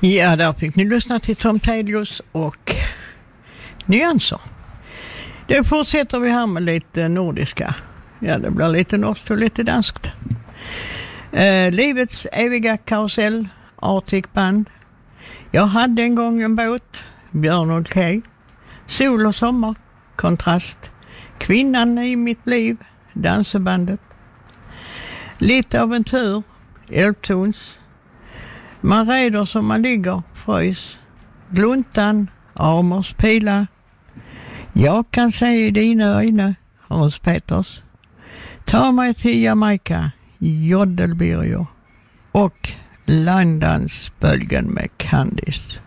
Ja, där fick ni lyssna till Tom Telius och Nyanser. Då fortsätter vi här med lite nordiska. Ja, det blir lite norskt och lite danskt. Livets eviga karusell, Arctic Band. Jag hade en gång en båt, Björn och Kay. Sol och sommar, Kontrast. Kvinnan i mitt liv, Dansebandet. Lite av en tur, Elbtons. Man reder som man ligger, Fröjs. Gluntan, Amors pila. Jag kan se i dina ögon, Hans Peters. Ta mig till Jamaica, Joddelbirger. Och Landansbölgen med Candice.